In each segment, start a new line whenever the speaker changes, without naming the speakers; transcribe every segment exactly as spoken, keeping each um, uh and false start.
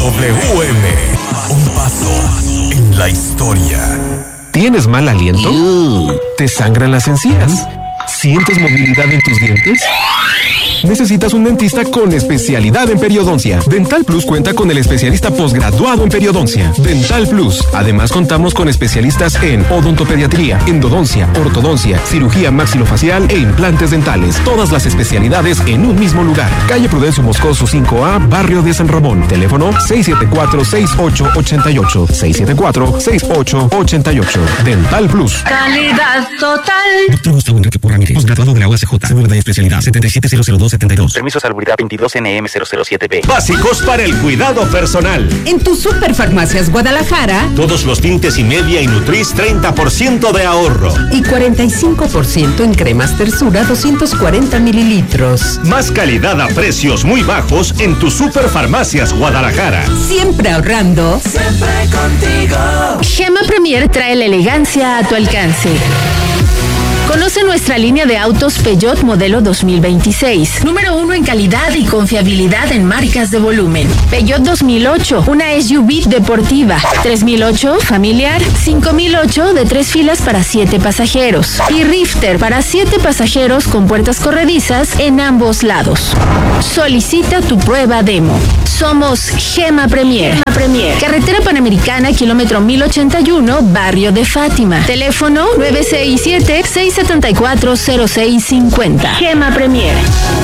W M, un paso en la historia.
¿Tienes mal aliento?
Uh.
¿Te sangran las encías? ¿Sientes movilidad en tus dientes? Necesitas un dentista con especialidad en periodoncia. Dental Plus cuenta con el especialista posgraduado en periodoncia. Dental Plus. Además, contamos con especialistas en odontopediatría, endodoncia, ortodoncia, cirugía maxilofacial e implantes dentales. Todas las especialidades en un mismo lugar. Calle Prudencio Moscoso cinco A, Barrio de San Ramón. Teléfono seis siete cuatro, seis ocho ocho ocho. seis siete cuatro, seis ocho ocho ocho. Dental Plus.
Calidad total.
Doctor Gustavo Enrique Porra Ramírez, posgraduado de la U A C J, seguro de especialidad setenta y siete cero cero dos setenta y dos.
Permiso de salubridad veintidós N M cero cero siete B.
Básicos para el cuidado personal.
En tu Superfarmacias Guadalajara,
todos los tintes y media y Nutris treinta por ciento de ahorro.
Y cuarenta y cinco por ciento en cremas Tersura doscientos cuarenta mililitros.
Más calidad a precios muy bajos en tu Superfarmacias Guadalajara.
Siempre ahorrando.
Siempre contigo.
Gema Premier trae la elegancia a tu alcance. Conoce nuestra línea de autos Peugeot modelo dos mil veintiséis. Número uno en calidad y confiabilidad en marcas de volumen. Peugeot dos mil ocho, una S U V deportiva. tres mil ocho, familiar. cinco mil ocho, de tres filas para siete pasajeros. Y Rifter para siete pasajeros con puertas corredizas en ambos lados. Solicita tu prueba demo. Somos Gema Premier. Gema Premier. Carretera Panamericana, kilómetro mil ochenta y uno, Barrio de Fátima. Teléfono nueve seis siete, seis siete cuatro cero seis cinco cero. Gema Premier.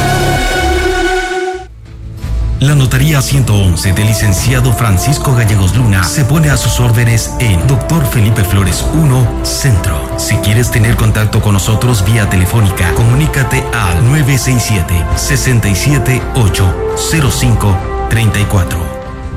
La Notaría ciento once del licenciado Francisco Gallegos Luna se pone a sus órdenes en Doctor Felipe Flores uno, Centro. Si quieres tener contacto con nosotros vía telefónica, comunícate al nueve seis siete, seis siete ocho, cero cinco tres cuatro.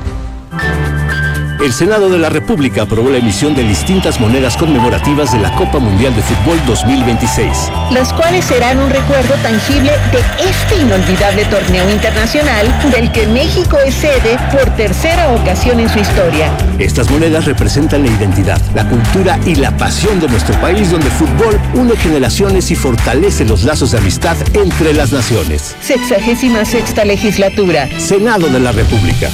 El Senado de la República aprobó la emisión de distintas monedas conmemorativas de la Copa Mundial de Fútbol dos mil veintiséis.
Las cuales serán un recuerdo tangible de este inolvidable torneo internacional del que México es sede por tercera ocasión en su historia.
Estas monedas representan la identidad, la cultura y la pasión de nuestro país, donde el fútbol une generaciones y fortalece los lazos de amistad entre las naciones.
Sexagésima sexta legislatura.
Senado de la República.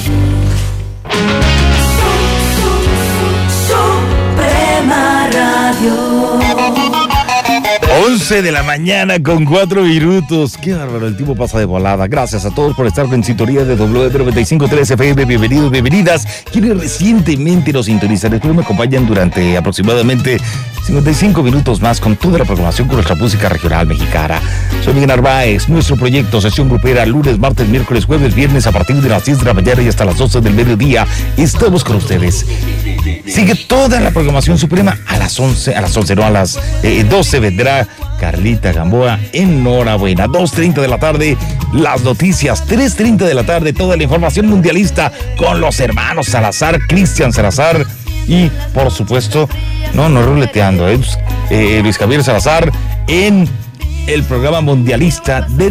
once de la mañana con cuatro minutos. Qué bárbaro, el tiempo pasa de volada. Gracias a todos por estar en sintonía de W noventa y cinco punto tres F M. Bienvenidos, bienvenidas. Quienes recientemente nos sintonizan, espero me acompañan durante aproximadamente cincuenta y cinco minutos más con toda la programación con nuestra música regional mexicana. Soy Miguel Narváez. Nuestro proyecto Sesión Grupera, lunes, martes, miércoles, jueves, viernes, a partir de las diez de la mañana y hasta las doce del mediodía. Estamos con ustedes. Sigue toda la programación suprema a las once, a las once, no, a las eh, doce vendrá Carlita Gamboa. Enhorabuena. dos treinta de la tarde, las noticias. tres treinta de la tarde, toda la información mundialista con los hermanos Salazar, Cristian Salazar y, por supuesto, no, no ruleteando, eh, eh, Luis Javier Salazar en el programa mundialista de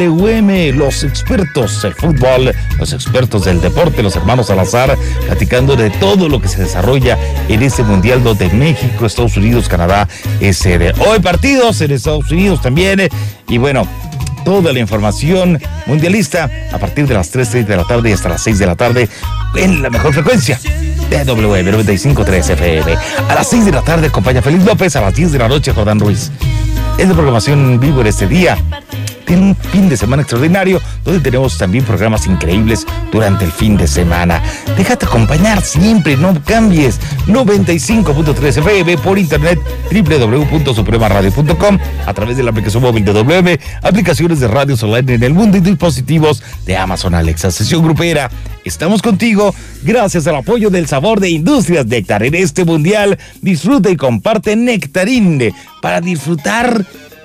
W M, los expertos del fútbol, los expertos del deporte, los hermanos Salazar, platicando de todo lo que se desarrolla en este mundial donde México, Estados Unidos, Canadá es sede. Hoy partidos en Estados Unidos también, eh, y bueno, toda la información mundialista a partir de las tres treinta de la tarde y hasta las seis de la tarde en la mejor frecuencia de W M noventa y cinco punto tres F M. A las seis de la tarde acompaña Félix López, a las diez de la noche Jordán Ruiz. Es de programación en vivo en este día. Tiene un fin de semana extraordinario, donde tenemos también programas increíbles durante el fin de semana. Déjate acompañar siempre, no cambies. noventa y cinco punto tres F M por internet, doble u doble u doble u punto suprema radio punto com, a través de la aplicación móvil de W M, aplicaciones de radios online en el mundo y dispositivos de Amazon Alexa. Sesión Grupera, estamos contigo gracias al apoyo del Sabor de Industrias Néctar. En este mundial, disfruta y comparte Nectarín para disfrutar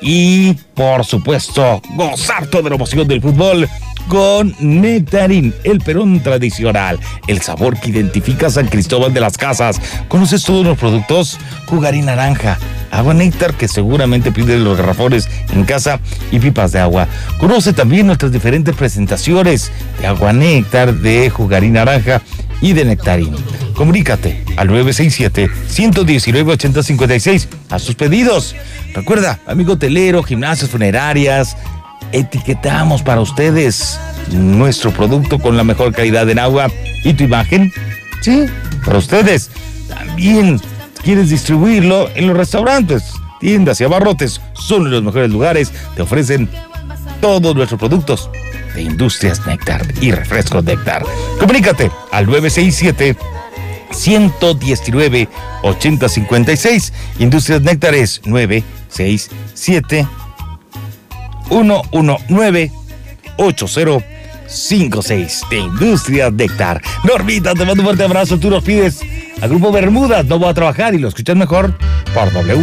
y, por supuesto, gozar toda la emoción del fútbol con Nectarín, el Perón tradicional, el sabor que identifica a San Cristóbal de las Casas. ¿Conoces todos los productos? Jugarín naranja, agua Néctar, que seguramente pides los garrafones en casa, y pipas de agua. Conoce también nuestras diferentes presentaciones de agua Néctar, de Jugarín naranja y de Nectarín. Comunícate al nueve seis siete, uno uno nueve, ocho cero cinco seis a sus pedidos. Recuerda, amigo hotelero, gimnasios, funerarias, etiquetamos para ustedes nuestro producto con la mejor calidad en agua y tu imagen. Sí, para ustedes. También quieres distribuirlo en los restaurantes, tiendas y abarrotes. Son los mejores lugares. Te ofrecen todos nuestros productos de Industrias Néctar y Refrescos Néctar. Comunícate al nueve seis siete, uno uno nueve, ocho cero cinco seis. Industrias Néctar es nueve seis siete, uno uno nueve, ocho cero cinco seis de Industrias Néctar. Normita, te mando un fuerte abrazo. Tú nos pides al Grupo Bermudas, No Voy a Trabajar, y lo escuchas mejor por W.